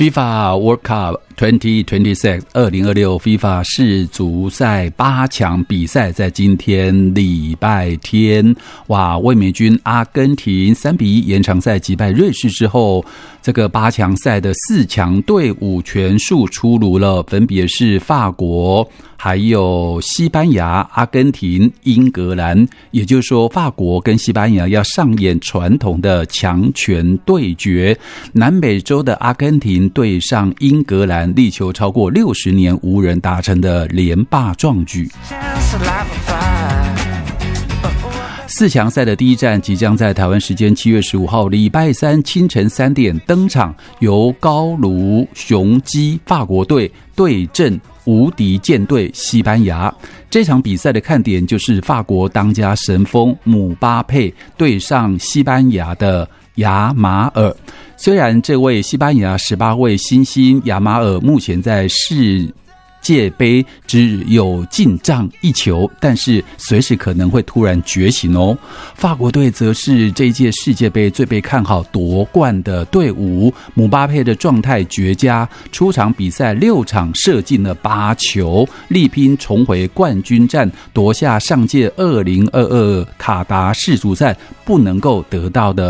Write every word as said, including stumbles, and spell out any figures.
FIFA World Cup二零二六二零二六 FIFA 世足赛八强比赛在今天礼拜天，哇，卫冕军阿根廷三比一延长赛击败瑞士之后，这个八强赛的四强队伍全数出炉了，分别是法国、还有西班牙、阿根廷、英格兰，也就是说法国跟西班牙要上演传统的强权对决。南美洲的阿根廷对上英格兰，力求超过六十年无人达成的连霸壮举。四强赛的第一站即将在台湾时间七月十五号礼拜三清晨三点登场，由高卢雄鸡法国队对阵无敌舰队西班牙。这场比赛的看点就是法国当家神锋姆巴佩对上西班牙的亚马尔。虽然这位西班牙十八位新星亚马尔目前在世界杯只有进账一球，但是随时可能会突然觉醒哦。法国队则是这一届世界杯最被看好夺冠的队伍，姆巴佩的状态绝佳，出场比赛六场射进了八球，力拼重回冠军战，夺下上届二零二二卡达世足赛不能够得到的